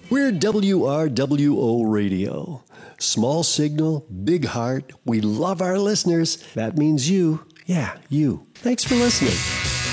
We're WRWO Radio. Small signal, big heart. We love our listeners. That means you. Yeah, you. Thanks for listening.